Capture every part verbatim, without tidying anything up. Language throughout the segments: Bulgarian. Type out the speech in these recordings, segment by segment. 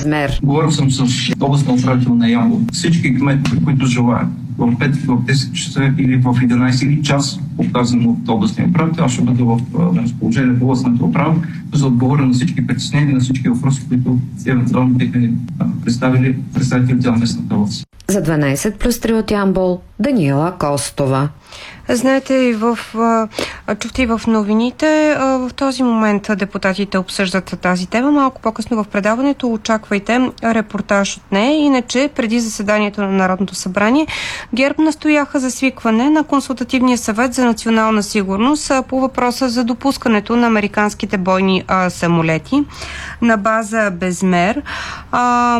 Безмер. Говорил съм с областна управител на Ямбол. Всички кметове, които желаят в пет, в десет часа или в единайсет или час, показано от областния управител, аз ще бъда в разположение по областната управа, за да отговоря на всички притеснения, на всички въпроси, които евентуално биха представили представителите на местната власт. За дванайсет плюс три от Ямбол, Даниела Костова. Знаете, и в, чухте и в новините, в този момент депутатите обсъждат тази тема. Малко по-късно в предаването очаквайте репортаж от нея. Иначе, преди заседанието на Народното събрание, ГЕРБ настояха за свикване на Консултативния съвет за национална сигурност по въпроса за допускането на американските бойни а, самолети на база Безмер. А,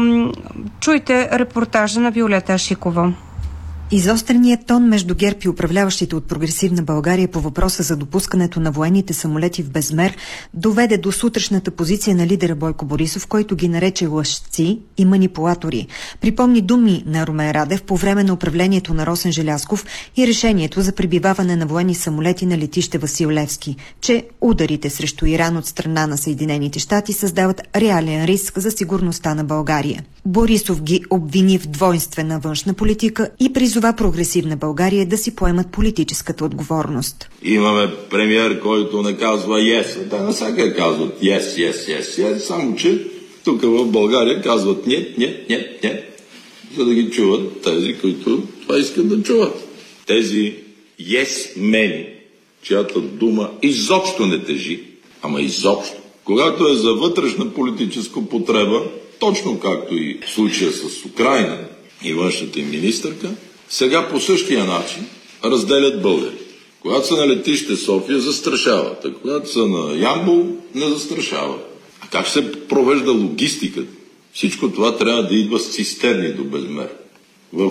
чуйте репортажа на Виолета Шикова. Изостреният тон между ГЕРБ и управляващите от Прогресивна България по въпроса за допускането на военните самолети в Безмер доведе до сутрешната позиция на лидера Бойко Борисов, който ги нарече лъжци и манипулатори. Припомни думи на Румен Радев по време на управлението на Росен Желязков и решението за пребиваване на военни самолети на летище Васил Левски, че ударите срещу Иран от страна на Съединените щати създават реален риск за сигурността на България. Борисов ги обвини в двойствена външна политика и призова Прогресивна България да си поемат политическата отговорност. Имаме премиер, който не казва yes. Те навсякъде казват yes, yes, yes, yes, само че тук в България казват нет, нет, нет, нет, за да ги чуват тези, които това искат да чуват. Тези yes мени, чиято дума изобщо не тежи, ама изобщо. Когато е за вътрешна политическа потреба, точно както и в случая с Украйна и външната им министърка, сега по същия начин разделят българи. Когато са на летище София, застрашават, а когато са на Ямбол, не застрашават. А как се провежда логистиката? Всичко това трябва да идва с цистерни до Безмер в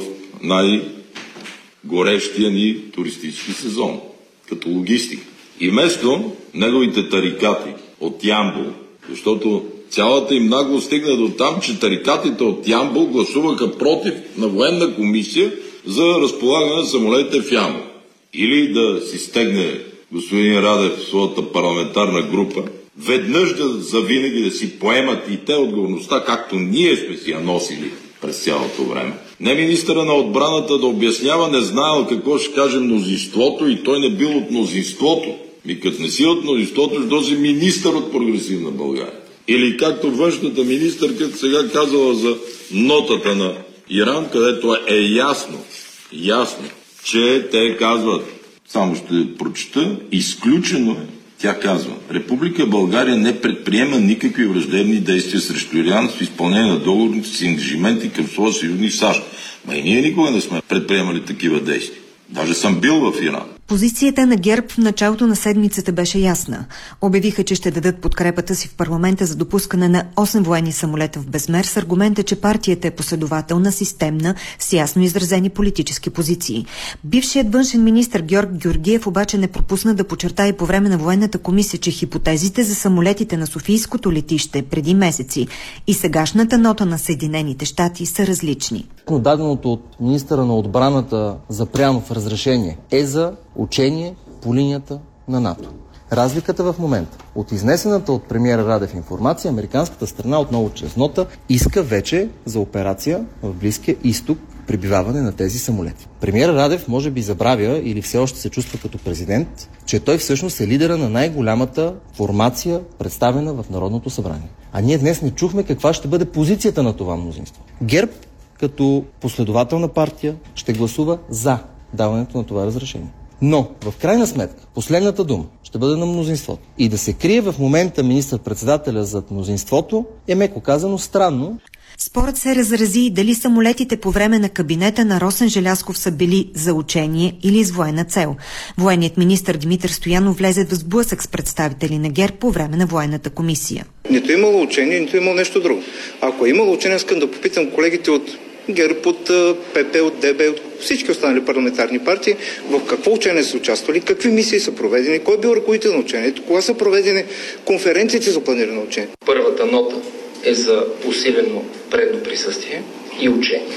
най-горещия ни туристически сезон, като логистика. И вместо неговите тарикати от Ямбол, защото цялата им наглост стигна до там, че тарикатите от Ямбол гласуваха против на военна комисия за разполагане на самолетите в Ямбол. Или да си стегне господин Радев в своята парламентарна група, веднъж да завинаги да си поемат и те отговорността, както ние сме си я носили през цялото време. Не министъра на отбраната да обяснява, не знаел какво ще каже мнозинството и той не бил от мнозинството. И като не си от мнозинството, ще този министър от Прогресивна България. Или както външната министърка сега казала за нотата на Иран, където е ясно, ясно, че те казват, само ще прочета, изключено е, тя казва, Република България не предприема никакви враждебни действия срещу Иран в изпълнение на договорните си ангажименти към своя съюзник САЩ. Ма и ние никога не сме предприемали такива действия. Даже съм бил в Иран. Позицията на ГЕРБ в началото на седмицата беше ясна. Обявиха, че ще дадат подкрепата си в парламента за допускане на осем военни самолета в Безмер с аргумента, че партията е последователна, системна, с ясно изразени политически позиции. Бившият външен министър Георг Георгиев обаче не пропусна да подчерта и по време на военната комисия, че хипотезите за самолетите на Софийското летище преди месеци и сегашната нота на Съединените щати са различни. Даденото от министъра на отбраната Запрянов разрешение е за учение по линията на НАТО. Разликата в момента от изнесената от премиера Радев информация, американската страна отново чрез нота иска вече за операция в Близкия изток пребиваване на тези самолети. Премиера Радев може би забравя или все още се чувства като президент, че той всъщност е лидера на най-голямата формация, представена в Народното събрание. А ние днес не чухме каква ще бъде позицията на това мнозинство. ГЕРБ като последователна партия ще гласува за даването на това разрешение. Но, в крайна сметка, последната дума ще бъде на мнозинството. И да се крие в момента министър-председателя зад мнозинството е, меко казано, странно. Спорът се разрази дали самолетите по време на кабинета на Росен Желязков са били за учение или с военна цел. Военният министър Димитър Стоянов влезе в сблъсък с представители на ГЕРБ по време на военната комисия. Нито е имало учение, нито е имало нещо друго. Ако е имало учение, искам да попитам колегите от ГЕРБ, от ПП, от ДБ, от всички останали парламентарни партии, в какво учение са участвали, какви мисии са проведени, кой е бил ръководител на учението, кога са проведени конференциите за планиране на учение. Първата нота е за усилено предно присъствие и учение.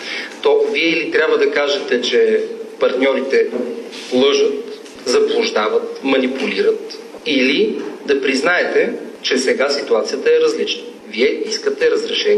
То вие или трябва да кажете, че партньорите лъжат, заблуждават, манипулират, или да признаете, че сега ситуацията е различна. Вие искате разрешение